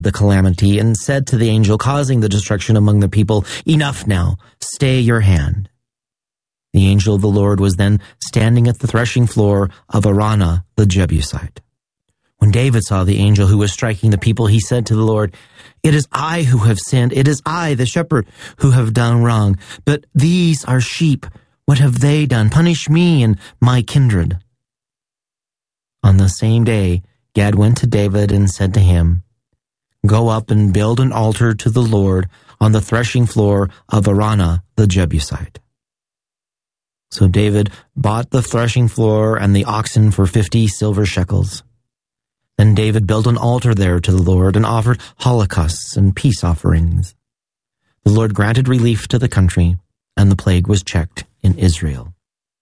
the calamity and said to the angel causing the destruction among the people, "Enough now, stay your hand." The angel of the Lord was then standing at the threshing floor of Araunah the Jebusite. When David saw the angel who was striking the people, he said to the Lord, "It is I who have sinned. It is I, the shepherd, who have done wrong. But these are sheep. What have they done? Punish me and my kindred." On the same day, Gad went to David and said to him, "Go up and build an altar to the Lord on the threshing floor of Araunah the Jebusite." So David bought the threshing floor and the oxen for 50 silver shekels. Then David built an altar there to the Lord and offered holocausts and peace offerings. The Lord granted relief to the country, and the plague was checked in Israel.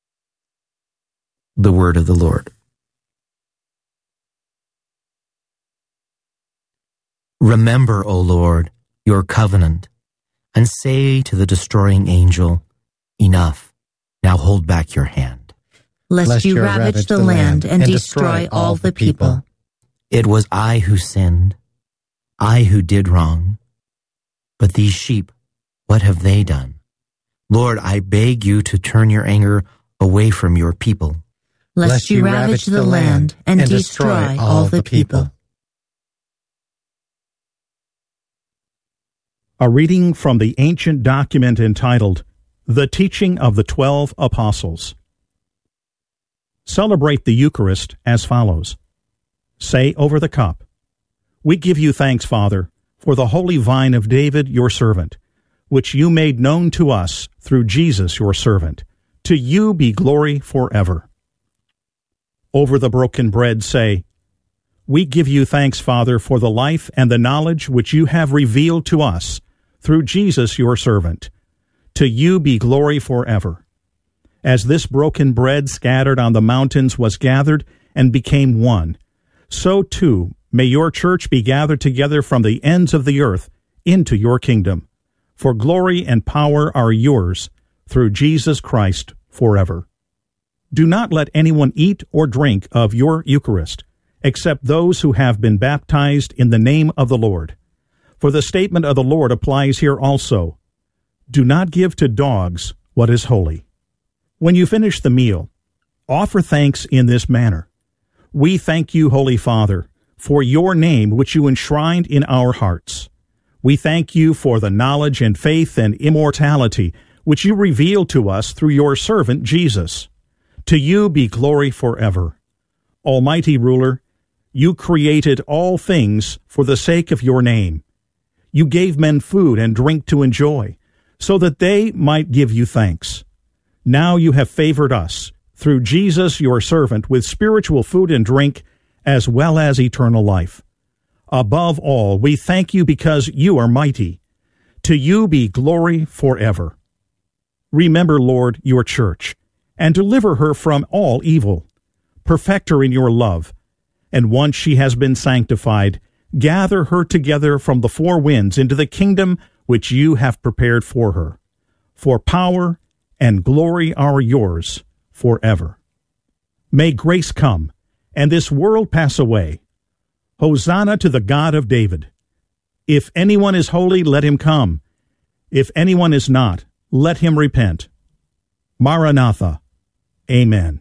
The word of the Lord. Remember, O Lord, your covenant, and say to the destroying angel, "Enough. Now hold back your hand, lest you ravage the land and destroy all the people." It was I who sinned, I who did wrong. But these sheep, what have they done? Lord, I beg you to turn your anger away from your people, lest you ravage the land and destroy all the people. A reading from the ancient document entitled, The Teaching of the 12 Apostles. Celebrate the Eucharist as follows. Say over the cup, "We give you thanks, Father, for the holy vine of David, your servant, which you made known to us through Jesus, your servant. To you be glory forever." Over the broken bread say, "We give you thanks, Father, for the life and the knowledge which you have revealed to us through Jesus, your servant. To you be glory forever." As this broken bread scattered on the mountains was gathered and became one, so too may your church be gathered together from the ends of the earth into your kingdom. For glory and power are yours through Jesus Christ forever. Do not let anyone eat or drink of your Eucharist, except those who have been baptized in the name of the Lord. For the statement of the Lord applies here also. Do not give to dogs what is holy. When you finish the meal, offer thanks in this manner. We thank you, Holy Father, for your name which you enshrined in our hearts. We thank you for the knowledge and faith and immortality which you revealed to us through your servant Jesus. To you be glory forever. Almighty Ruler, you created all things for the sake of your name. You gave men food and drink to enjoy, so that they might give you thanks. Now you have favored us, through Jesus your servant, with spiritual food and drink, as well as eternal life. Above all, we thank you because you are mighty. To you be glory forever. Remember, Lord, your church, and deliver her from all evil. Perfect her in your love, and once she has been sanctified, gather her together from the four winds into the kingdom which you have prepared for her. For power and glory are yours forever. May grace come, and this world pass away. Hosanna to the God of David. If anyone is holy, let him come. If anyone is not, let him repent. Maranatha. Amen.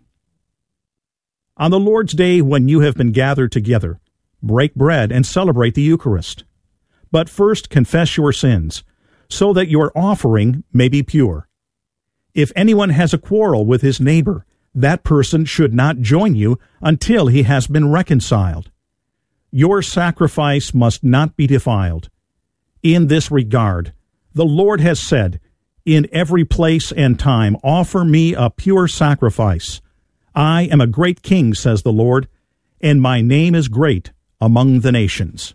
On the Lord's day, when you have been gathered together, break bread and celebrate the Eucharist. But first confess your sins, so that your offering may be pure. If anyone has a quarrel with his neighbor, that person should not join you until he has been reconciled. Your sacrifice must not be defiled. In this regard, the Lord has said, in every place and time, offer me a pure sacrifice. I am a great king, says the Lord, and my name is great among the nations.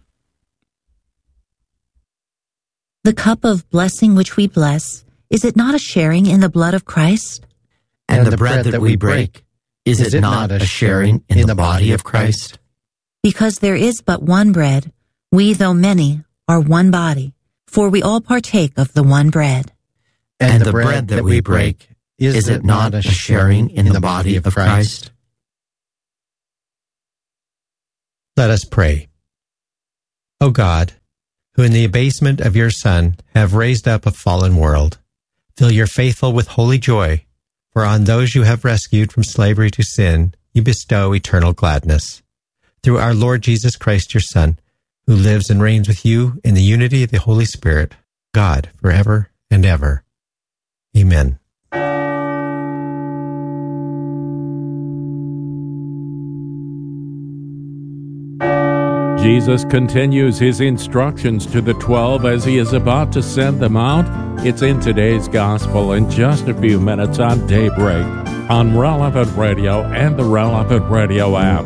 The cup of blessing which we bless, is it not a sharing in the blood of Christ? And the bread that we break, is it not a sharing in the body of Christ? Because there is but one bread, we, though many, are one body, for we all partake of the one bread. And the bread that we break, is it not a sharing in the body of Christ? Let us pray. O God, who in the abasement of your Son have raised up a fallen world, fill your faithful with holy joy, for on those you have rescued from slavery to sin, you bestow eternal gladness. Through our Lord Jesus Christ, your Son, who lives and reigns with you in the unity of the Holy Spirit, God, forever and ever. Amen. Jesus continues his instructions to the 12 as he is about to send them out. It's in today's gospel in just a few minutes on Daybreak on Relevant Radio and the Relevant Radio app.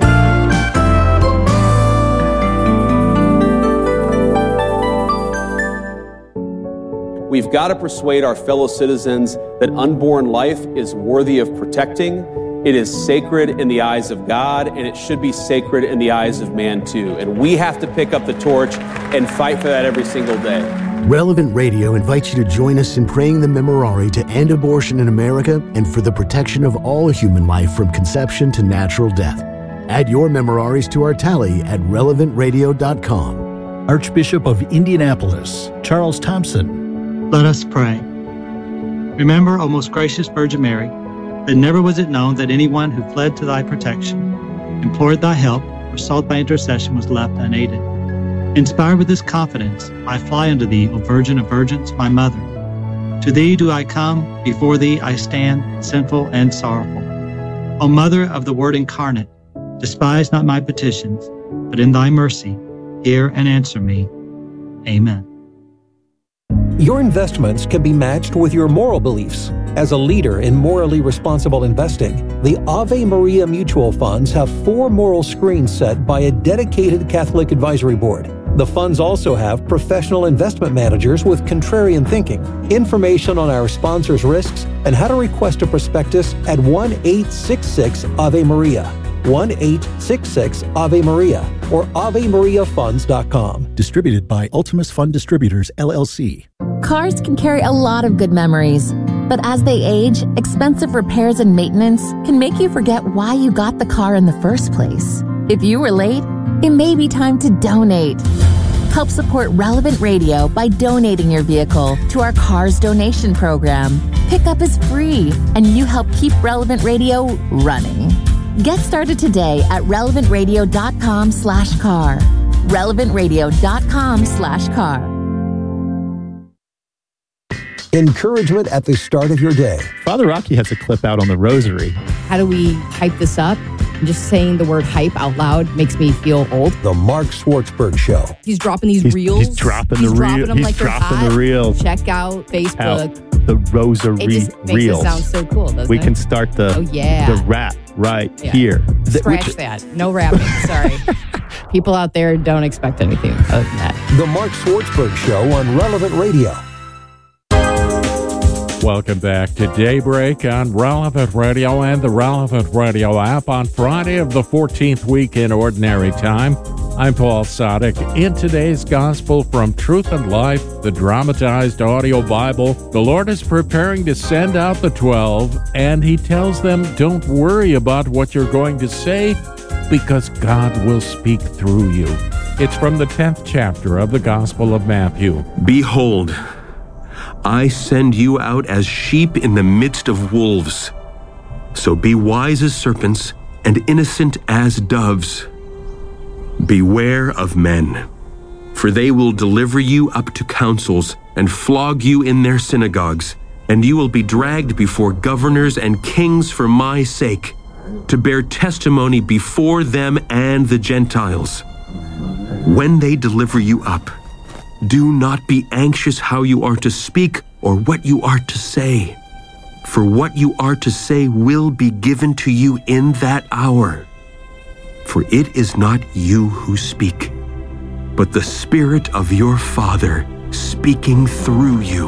We've got to persuade our fellow citizens that unborn life is worthy of protecting. It is sacred in the eyes of God, and it should be sacred in the eyes of man too. And we have to pick up the torch and fight for that every single day. Relevant Radio invites you to join us in praying the Memorare to end abortion in America and for the protection of all human life from conception to natural death. Add your Memoraries to our tally at relevantradio.com. Archbishop of Indianapolis, Charles Thompson. Let us pray. Remember, O most gracious Virgin Mary, that never was it known that anyone who fled to thy protection, implored thy help, or sought thy intercession was left unaided. Inspired with this confidence, I fly unto thee, O Virgin of Virgins, my Mother. To thee do I come, before thee I stand, sinful and sorrowful. O Mother of the Word incarnate, despise not my petitions, but in thy mercy, hear and answer me. Amen. Your investments can be matched with your moral beliefs. As a leader in morally responsible investing, the Ave Maria Mutual Funds have 4 moral screens set by a dedicated Catholic advisory board. The funds also have professional investment managers with contrarian thinking. Information on our sponsors' risks and how to request a prospectus at 1-866-AVE-MARIA. 1-866-AVE-MARIA or AveMariaFunds.com. Distributed by Ultimus Fund Distributors, LLC. Cars can carry a lot of good memories, but as they age, expensive repairs and maintenance can make you forget why you got the car in the first place. If you were late, it may be time to donate. Help support Relevant Radio by donating your vehicle to our Cars Donation Program. Pickup is free, and you help keep Relevant Radio running. Get started today at relevantradio.com/car. relevantradio.com/car. Encouragement at the start of your day. Father Rocky has a clip out on the rosary. How do we hype this up? Just saying the word hype out loud makes me feel old. The Mark Schwartzberg Show. He's dropping these reels. He's dropping the reels. Check out Facebook. The rosary it just makes reels. It sound so cool, doesn't we it? can start the rap here. Scratch that. No rapping. Sorry. People out there don't expect anything other than that. The Mark Schwartzberg Show on Relevant Radio. Welcome back to Daybreak on Relevant Radio and the Relevant Radio app on Friday of the 14th week in Ordinary Time. I'm Paul Sadek. In today's Gospel from Truth and Life, the dramatized audio Bible, the Lord is preparing to send out the 12, and he tells them, don't worry about what you're going to say, because God will speak through you. It's from the 10th chapter of the Gospel of Matthew. Behold, I send you out as sheep in the midst of wolves. So be wise as serpents and innocent as doves. Beware of men, for they will deliver you up to councils and flog you in their synagogues, and you will be dragged before governors and kings for my sake, to bear testimony before them and the Gentiles. When they deliver you up, do not be anxious how you are to speak or what you are to say, for what you are to say will be given to you in that hour. For it is not you who speak, but the Spirit of your Father speaking through you.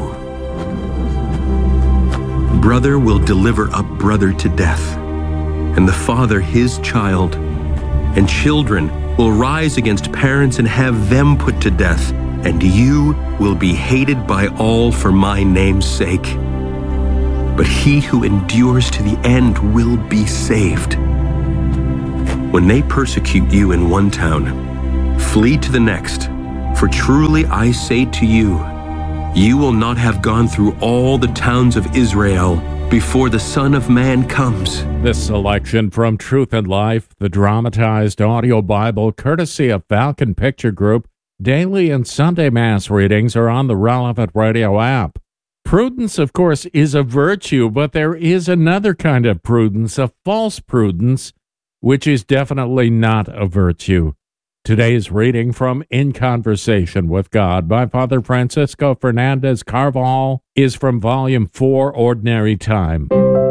Brother will deliver up brother to death, and the father his child, and children will rise against parents and have them put to death, and you will be hated by all for my name's sake. But he who endures to the end will be saved. When they persecute you in one town, flee to the next. For truly I say to you, you will not have gone through all the towns of Israel before the Son of Man comes. This selection from Truth and Life, the dramatized audio Bible, courtesy of Falcon Picture Group. Daily and Sunday Mass readings are on the Relevant Radio app. Prudence, of course, is a virtue, but there is another kind of prudence, a false prudence, which is definitely not a virtue. Today's reading from In Conversation with God by Father Francisco Fernandez Carvajal is from Volume 4, Ordinary Time.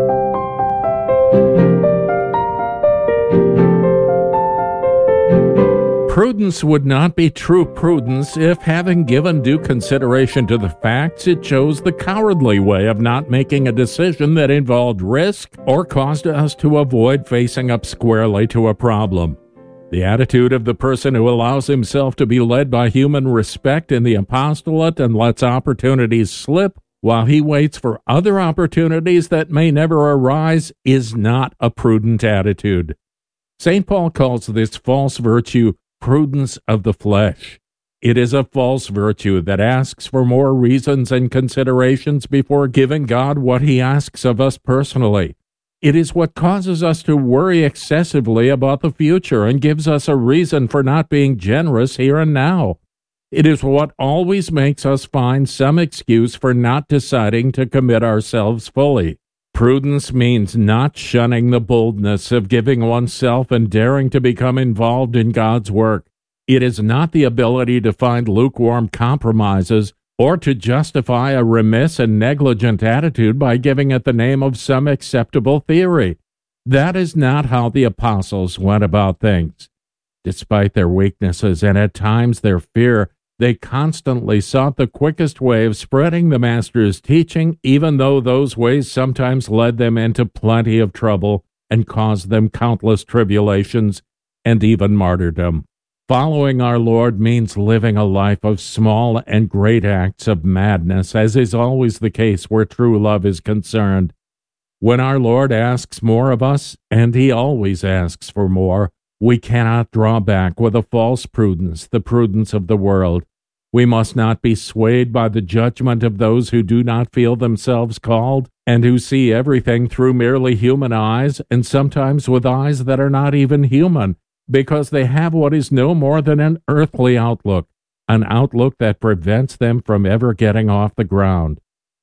Prudence would not be true prudence if, having given due consideration to the facts, it chose the cowardly way of not making a decision that involved risk or caused us to avoid facing up squarely to a problem. The attitude of the person who allows himself to be led by human respect in the apostolate and lets opportunities slip while he waits for other opportunities that may never arise is not a prudent attitude. St. Paul calls this false virtue prudence of the flesh. It is a false virtue that asks for more reasons and considerations before giving God what he asks of us personally. It is what causes us to worry excessively about the future and gives us a reason for not being generous here and now. It is what always makes us find some excuse for not deciding to commit ourselves fully. Prudence means not shunning the boldness of giving oneself and daring to become involved in God's work. It is not the ability to find lukewarm compromises or to justify a remiss and negligent attitude by giving it the name of some acceptable theory. That is not how the apostles went about things. Despite their weaknesses and at times their fear, they constantly sought the quickest way of spreading the Master's teaching, even though those ways sometimes led them into plenty of trouble and caused them countless tribulations and even martyrdom. Following our Lord means living a life of small and great acts of madness, as is always the case where true love is concerned. When our Lord asks more of us, and he always asks for more, we cannot draw back with a false prudence, the prudence of the world. We must not be swayed by the judgment of those who do not feel themselves called, and who see everything through merely human eyes, and sometimes with eyes that are not even human, because they have what is no more than an earthly outlook, an outlook that prevents them from ever getting off the ground.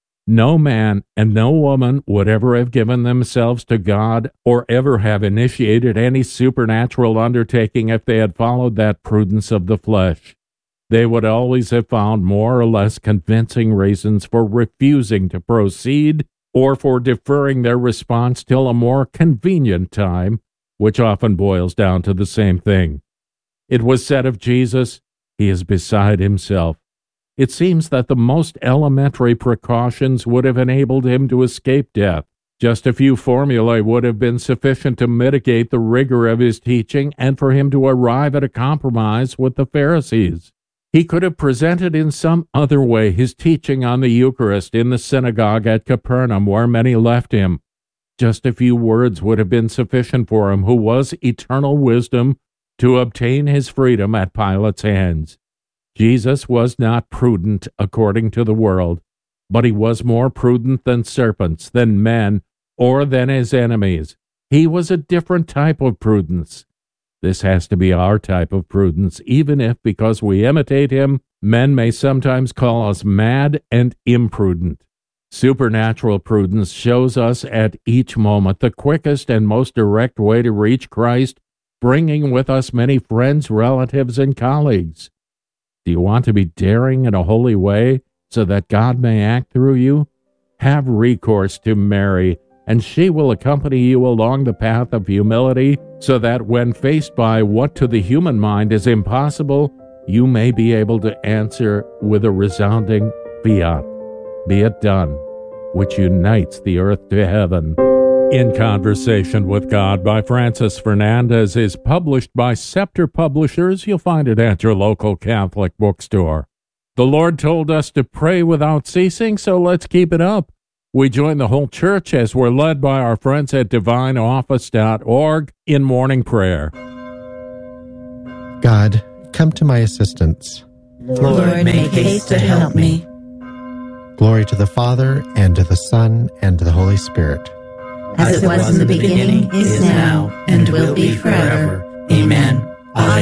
No man and no woman would ever have given themselves to God or ever have initiated any supernatural undertaking if they had followed that prudence of the flesh. They would always have found more or less convincing reasons for refusing to proceed or for deferring their response till a more convenient time, which often boils down to the same thing. It was said of Jesus, "He is beside himself." It seems that the most elementary precautions would have enabled him to escape death. Just a few formulae would have been sufficient to mitigate the rigor of his teaching and for him to arrive at a compromise with the Pharisees. He could have presented in some other way his teaching on the Eucharist in the synagogue at Capernaum, where many left him. Just a few words would have been sufficient for him, who was eternal wisdom, to obtain his freedom at Pilate's hands. Jesus was not prudent according to the world, but he was more prudent than serpents, than men, or than his enemies. He was a different type of prudence. This has to be our type of prudence, even if, because we imitate him, men may sometimes call us mad and imprudent. Supernatural prudence shows us at each moment the quickest and most direct way to reach Christ, bringing with us many friends, relatives, and colleagues. Do you want to be daring in a holy way so that God may act through you? Have recourse to Mary, and she will accompany you along the path of humility, so that when faced by what to the human mind is impossible, you may be able to answer with a resounding fiat, be it done, which unites the earth to heaven. In Conversation with God by Francis Fernandez is published by Scepter Publishers. You'll find it at your local Catholic bookstore. The Lord told us to pray without ceasing, so let's keep it up. We join the whole church as we're led by our friends at divineoffice.org in morning prayer. God, come to my assistance. Lord, make haste to help me. Glory to the Father, and to the Son, and to the Holy Spirit. As it was in the beginning, is now, and will be forever. Amen. Alleluia.